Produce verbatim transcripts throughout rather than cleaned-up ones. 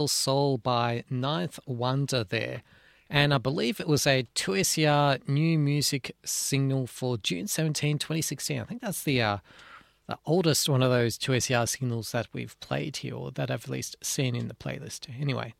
Soul by Ninth Wonder there. And I believe it was a two S E R new music single for June seventeenth, twenty sixteen. I think that's the uh, the oldest one of those two S E R signals that we've played here, or that I've at least seen in the playlist. Anyway,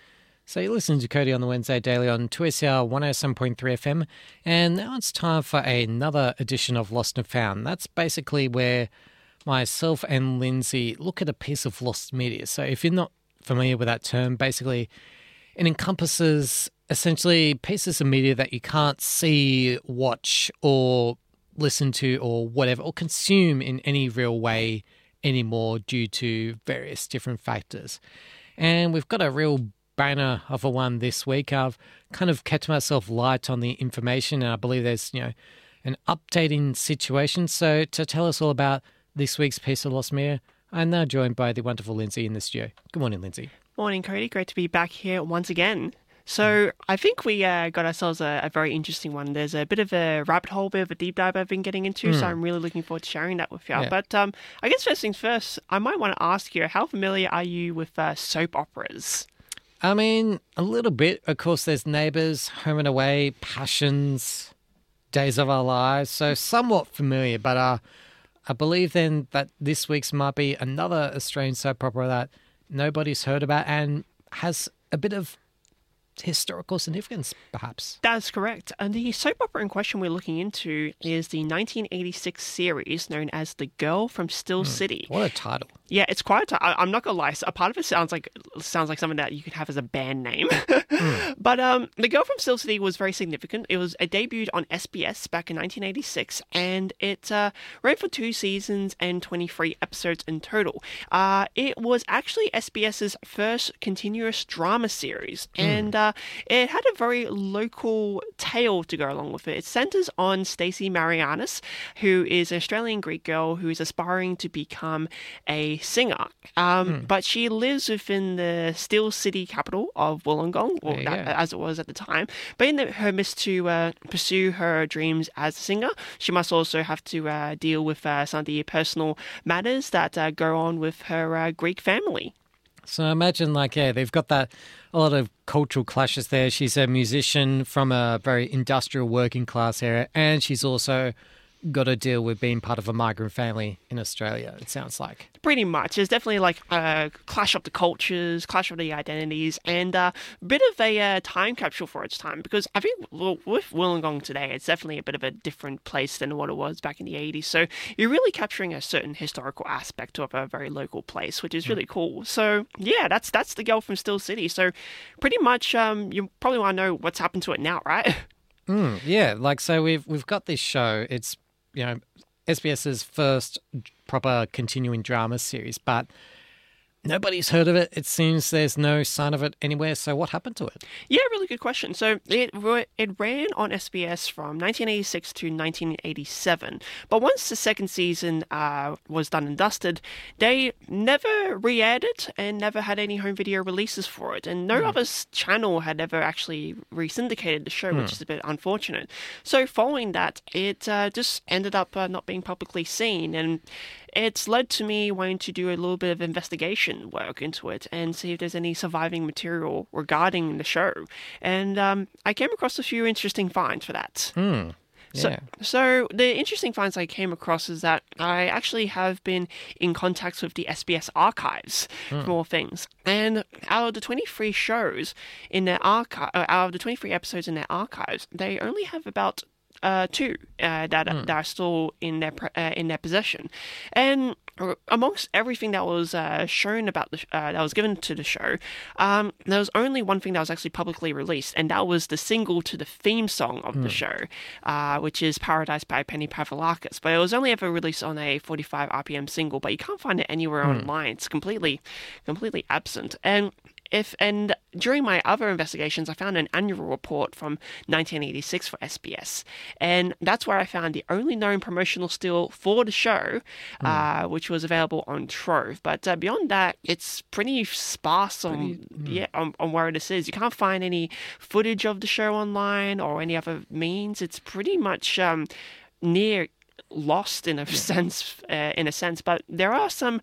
so you're listening to Cody on the Wednesday Daily on two S E R one oh seven point three F M. And now it's time for another edition of Lost and Found. That's basically where myself and Lindsay look at a piece of lost media. So if you're not familiar with that term, basically it encompasses essentially pieces of media that you can't see, watch, or listen to, or whatever, or consume in any real way anymore due to various different factors. And we've got a real banner of a one this week. I've kind of kept myself light on the information, and I believe there's, you know, an updating situation. So to tell us all about this week's piece of lost media, I'm now joined by the wonderful Lindsay in the studio. Good morning, Lindsay. Morning, Cody. Great to be back here once again. So I think we uh, got ourselves a, a very interesting one. There's a bit of a rabbit hole, bit of a deep dive I've been getting into, mm. so I'm really looking forward to sharing that with you. Yeah. But um, I guess first things first, I might want to ask you, how familiar are you with uh, soap operas? I mean, a little bit. Of course, there's Neighbours, Home and Away, Passions, Days of Our Lives, so somewhat familiar. But uh, I believe then that this week's might be another Australian soap opera that nobody's heard about and has a bit of historical significance, perhaps. That's correct. And the soap opera in question we're looking into is the nineteen eighty-six series known as The Girl from Still mm, City. What a title. Yeah, it's quite a title. I'm not going to lie. A part of it sounds like sounds like something that you could have as a band name. mm. But um, The Girl from Still City was very significant. It was it debuted on S B S back in nineteen eighty-six, and it uh, ran for two seasons and twenty-three episodes in total. Uh, it was actually SBS's first continuous drama series, mm. and uh, it had a very local tale to go along with it. It centers on Stacey Marianis, who is an Australian Greek girl who is aspiring to become a singer. Um, mm. But she lives within the Still City capital of Wollongong, or that, as it was at the time. But in the, her midst to uh, pursue her dreams as a singer, she must also have to uh, deal with uh, some of the personal matters that uh, go on with her uh, Greek family. So imagine, like, yeah, they've got that, a lot of cultural clashes there. She's a musician from a very industrial working class area, and she's also got to deal with being part of a migrant family in Australia, it sounds like. Pretty much. There's definitely like a clash of the cultures, clash of the identities, and a bit of a uh, time capsule for its time, because I think well, with Wollongong today, it's definitely a bit of a different place than what it was back in the eighties. So you're really capturing a certain historical aspect of a very local place, which is really mm. cool. So yeah, that's that's The Girl from Still City. So pretty much um, you probably want to know what's happened to it now, right? Mm, yeah, like so we've we've got this show. It's, you know, SBS's first proper continuing drama series, but nobody's heard of it. It seems there's no sign of it anywhere. So what happened to it? Yeah, really good question. So it it ran on S B S from nineteen eighty-six to nineteen eighty-seven. But once the second season uh, was done and dusted, they never re-aired it and never had any home video releases for it. And no mm. other channel had ever actually re-syndicated the show, mm. which is a bit unfortunate. So following that, it uh, just ended up uh, not being publicly seen. And it's led to me wanting to do a little bit of investigation work into it and see if there's any surviving material regarding the show. And um, I came across a few interesting finds for that. Mm, yeah. So, so the interesting finds I came across is that I actually have been in contact with the S B S archives, mm. for more things. And out of the twenty-three shows in their archive, uh, out of the twenty-three episodes in their archives, they only have about Uh, two uh, that, mm. that are still in their uh, in their possession, and amongst everything that was uh, shown about the uh, that was given to the show, um, there was only one thing that was actually publicly released, and that was the single to the theme song of mm. the show, uh, which is "Paradise" by Penny Pavlakis. But it was only ever released on a forty-five R P M single, but you can't find it anywhere mm. online. It's completely, completely absent. And If and during my other investigations, I found an annual report from nineteen eighty-six for S B S, and that's where I found the only known promotional still for the show, mm. uh, which was available on Trove. But uh, beyond that, it's pretty sparse on pretty, mm. yeah on, on where this is. You can't find any footage of the show online or any other means. It's pretty much um, near lost in a yeah. sense, uh, in a sense. But there are some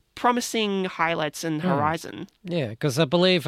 promising highlights and horizon. Yeah, because I believe